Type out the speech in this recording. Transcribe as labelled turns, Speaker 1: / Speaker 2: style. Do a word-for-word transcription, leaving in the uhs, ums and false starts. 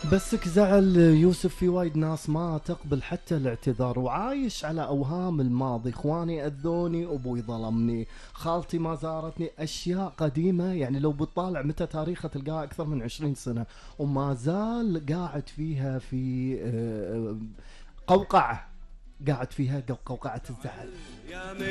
Speaker 1: بسك زعل يوسف، في وايد ناس ما تقبل حتى الاعتذار وعايش على اوهام الماضي. اخواني اذوني، ابوي ظلمني، خالتي ما زارتني، اشياء قديمه يعني لو بتطالع متى تاريخها تلقاها اكثر من عشرين سنه وما زال قاعد فيها في آه، قوقعه، قاعد فيها قوقعه الزعل.